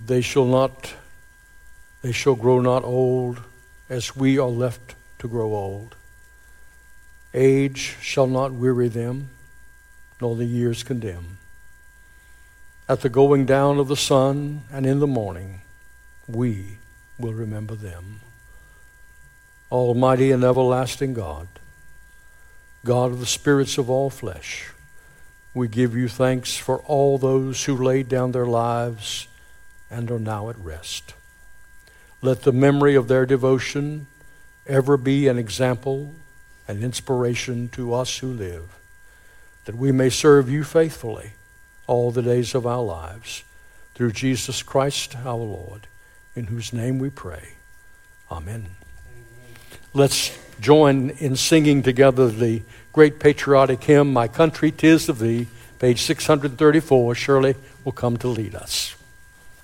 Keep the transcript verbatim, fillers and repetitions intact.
They shall not, they shall grow not old, as we are left to grow old. Age shall not weary them, nor the years condemn. At the going down of the sun and in the morning, we will remember them. Almighty and everlasting God, God of the spirits of all flesh, we give you thanks for all those who laid down their lives and are now at rest. Let the memory of their devotion ever be an example and inspiration to us who live, that we may serve you faithfully all the days of our lives, through Jesus Christ our Lord, in whose name we pray. Amen. Amen. Let's join in singing together the great patriotic hymn, My Country, 'Tis of Thee, page six hundred thirty-four. Shirley will come to lead us.